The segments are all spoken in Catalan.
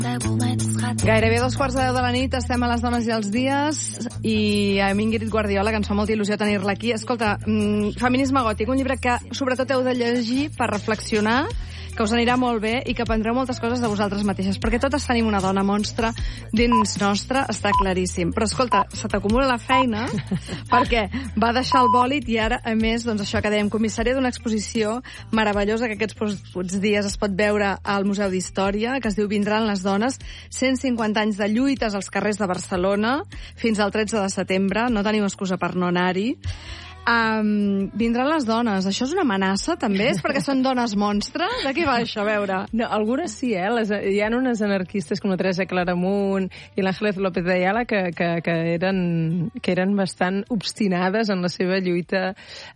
Gairebé 2:15 de la nit, estem a Les dones i els dies, i a mi Ingrid Guardiola, que ens fa molta il·lusió tenir-la aquí. Escolta, Feminisme gòtic, un llibre que sobretot heu de llegir per reflexionar, que us anirà molt bé i que aprendreu moltes coses de vosaltres mateixes, perquè totes tenim una dona monstre dins nostra, està claríssim. Però escolta, se t'acumula la feina perquè va deixar el bòlit i ara, a més, doncs això que dèiem, comissària d'una exposició meravellosa que aquests dies es pot veure al Museu d'Història, que es diu Vindran les dones, 150 anys de lluites als carrers de Barcelona fins al 13 de setembre, no tenim excusa per no anar-hi. Vindran les dones. Això és una amenaça, també? És perquè són dones monstre? De què va això, a veure? No, algunes sí, hi ha unes anarquistes com la Teresa Claramunt i l'Ángeles López de Ayala que eren bastant obstinades en la seva lluita.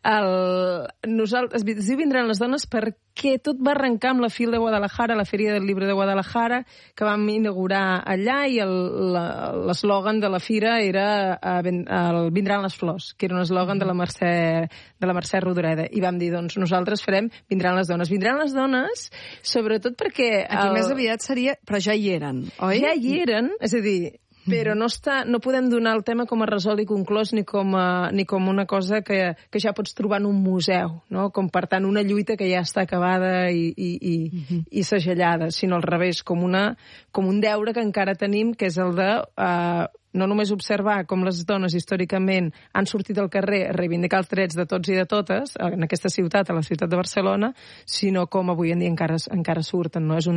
Es diu Vindran les dones perquè tot va arrencar amb la FIL de Guadalajara, la Fèria del Llibre de Guadalajara, que vam inaugurar allà, i l'eslògan de la fira era Vindran les flors, que era un eslògan de la Mercè Rodoreda. I vam dir, doncs, nosaltres farem Vindran les dones. Vindran les dones, sobretot perquè... Aquí més aviat seria... Però ja hi eren, oi? Ja hi eren, és a dir... Però no podem donar el tema com a resolt i conclòs ni com una cosa que ja pots trobar en un museu, no? Com, per tant, una lluita que ja està acabada i segellada, sinó al revés, com un deure que encara tenim, que és el de no només observar com les dones històricament han sortit al carrer a reivindicar els drets de tots i de totes en aquesta ciutat, a la ciutat de Barcelona, sinó com avui en dia encara surten, no? És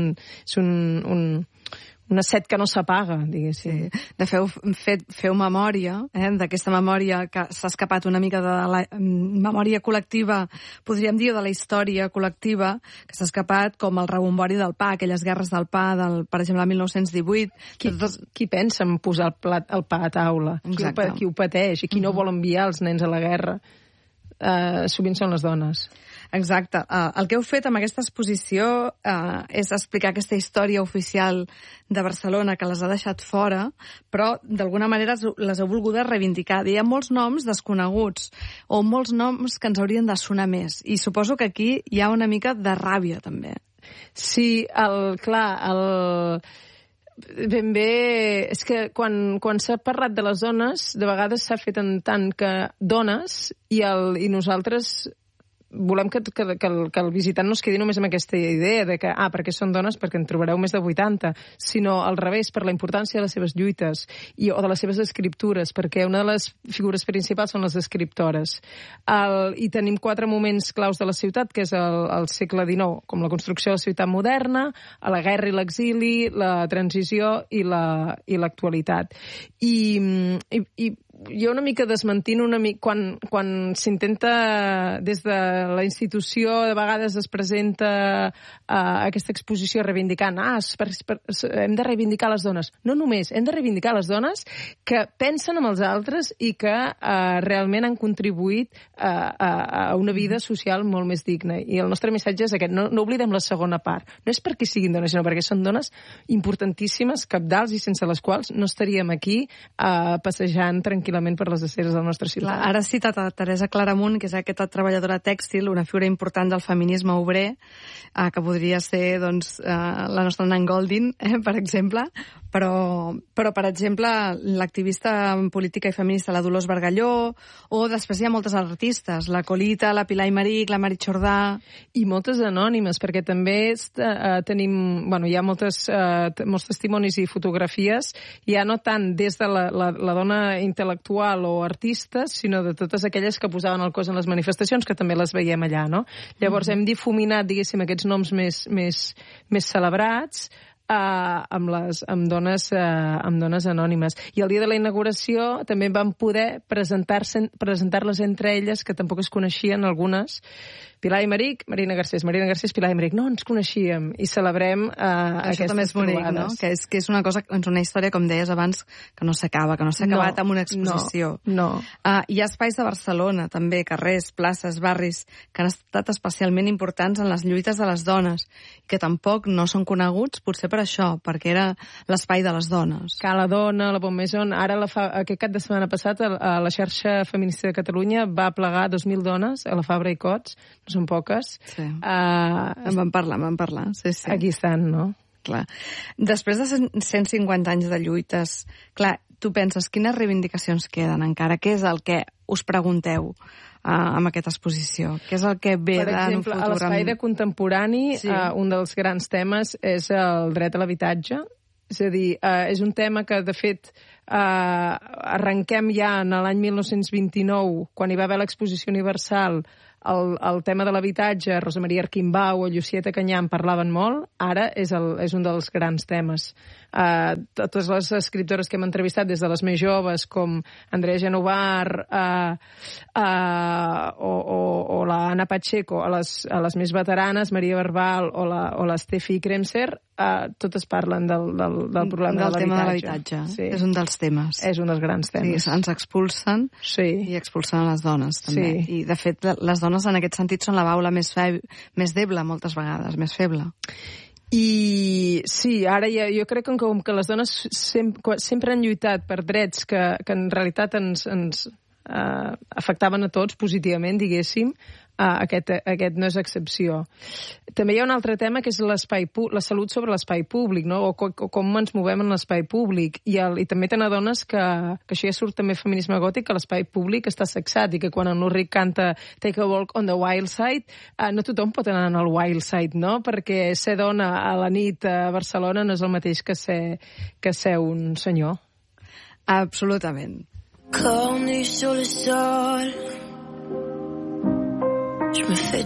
una set que no s'apaga, diguéssim. Sí. Feu memòria, d'aquesta memòria que s'ha escapat una mica de la memòria col·lectiva, podríem dir, de la història col·lectiva, que s'ha escapat com el rebombori del pa, aquelles guerres del pa, per exemple, el 1918. Qui pensa en posar el pa a taula? Qui ho pateix i qui no vol enviar els nens a la guerra? Sovint són les dones. Exacte. El que heu fet amb aquesta exposició és explicar aquesta història oficial de Barcelona que les ha deixat fora, però d'alguna manera les heu volgudes reivindicar. Hi ha molts noms desconeguts o molts noms que ens haurien de sonar més. I suposo que aquí hi ha una mica de ràbia, també. Sí, ben bé, és que quan s'ha parlat de les dones, de vegades s'ha fet en tant que dones i nosaltres volem que el visitant no es quedi només amb aquesta idea de que, perquè són dones, perquè en trobareu més de 80, sinó al revés, per la importància de les seves lluites o de les seves escriptures, perquè una de les figures principals són les escriptores. I tenim 4 moments claus de la ciutat, que és el segle XIX, com la construcció de la ciutat moderna, la guerra i l'exili, la transició i l'actualitat. I jo una mica desmentint quan s'intenta des de la institució, de vegades es presenta aquesta exposició reivindicant hem de reivindicar les dones. No només, hem de reivindicar les dones que pensen en els altres i que realment han contribuït a una vida social molt més digna. I el nostre missatge és aquest, no oblidem la segona part. No és perquè siguin dones, sinó perquè són dones importantíssimes, cabdals, i sense les quals no estaríem aquí passejant tranquil·lament per les aceres de la nostra ciutat. Clar, ara has citat a Teresa Claramunt, que és aquesta treballadora tèxtil, una figura important del feminisme obrer, que podria ser doncs, la nostra Nan Goldin, per exemple, però per exemple, l'activista política i feminista, la Dolors Bargalló, o després hi ha moltes artistes, la Colita, la Pilar Aymeric, la Mari Jordà... I moltes anònimes, perquè també tenim... hi ha molts testimonis i fotografies, ja no tant des de la dona intel·lectual o artistes, sinó de totes aquelles que posaven el cos en les manifestacions, que també les veiem allà, no? Llavors hem difuminat, diguéssim, aquests noms més celebrats amb dones anònimes. I el dia de la inauguració també vam poder presentar-les entre elles, que tampoc es coneixien algunes. Pilar Aymeric, Marina Garcés, Pilar Aymeric. No ens coneixíem i celebrem aquestes també és bonic, trobades. No? Que és una cosa, és una història, com deies abans, que no s'acaba, que no s'ha acabat amb una exposició. No. Hi ha espais de Barcelona, també, carrers, places, barris, que han estat especialment importants en les lluites de les dones, que tampoc no són coneguts, potser per això, perquè era l'espai de les dones. Cala Dona, la Bonmaison, ara aquest cap de setmana passat a la xarxa feminista de Catalunya va plegar 2.000 dones a la Fabra i Cots, no són poques. Sí. En vam parlar, sí. Aquí estan, no? clar. Després de 150 anys de lluites, clar, tu penses, quines reivindicacions queden encara? Què és el que us pregunteu amb aquesta exposició? Què és el que ve per exemple, en un futur? A l'espai de contemporani, un dels grans temes és el dret a l'habitatge. És a dir, és un tema que, de fet, arrenquem ja en l'any 1929, quan hi va haver l'exposició universal, el tema de l'habitatge, Rosa Maria Arquimbau o Llucieta Canyà en parlaven molt, ara és un dels grans temes. Totes les escriptores que hem entrevistat, des de les més joves, com Andrea Genovar o la Anna Pacheco, a les més veteranes, Maria Barbal o la Steffi Kremser, totes parlen del problema del tema de l'habitatge. Sí. És un dels temes. És un dels grans temes. Sí, ens expulsen i expulsen les dones, també. Sí. I, de fet, les dones en aquest sentit són la baula més deble, moltes vegades, més feble. I sí, ara jo crec que com que les dones sempre han lluitat per drets que en realitat ens afectaven a tots positivament, diguéssim, aquest no és excepció. També hi ha un altre tema que és la salut sobre l'espai públic, no? O com ens movem en l'espai públic. I també te n'adones que això ja surt també feminisme gòtic, que l'espai públic està sexat i que quan en Ulrich canta Take a Walk on the Wild Side, no tothom pot anar al Wild Side, no? Perquè ser dona a la nit a Barcelona no és el mateix que ser un senyor. Absolutament. Quand on est sur le sol, je me fais